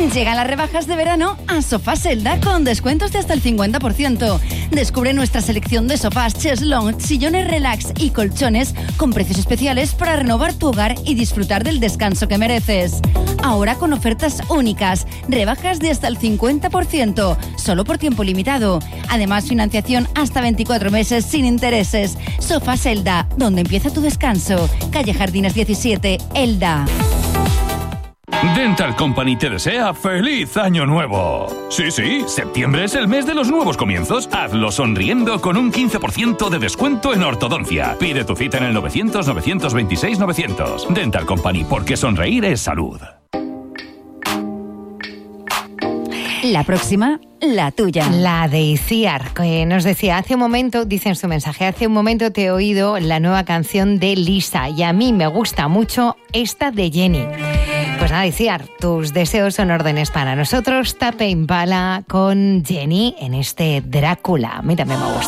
Llegan las rebajas de verano a Sofás Elda con descuentos de hasta el 50%. Descubre nuestra selección de sofás, cheslong, sillones relax y colchones con precios especiales para renovar tu hogar y disfrutar del descanso que mereces. Ahora con ofertas únicas, rebajas de hasta el 50%, solo por tiempo limitado. Además, financiación hasta 24 meses sin intereses. Sofás Elda, donde empieza tu descanso. Calle Jardines 17, Elda. Dental Company te desea ¡Feliz Año Nuevo! Sí, septiembre es el mes de los nuevos comienzos. Hazlo sonriendo con un 15% de descuento en ortodoncia. Pide tu cita en el 900-926-900. Dental Company, porque sonreír es salud. La próxima, la tuya. La de Itziar, que nos decía hace un momento, dice en su mensaje, hace un momento te he oído la nueva canción de Lisa y a mí me gusta mucho esta de Jenny. Pues nada, Itziar, tus deseos son órdenes para nosotros. Tame Impala con Jenny en este Drácula. A mí también me gusta.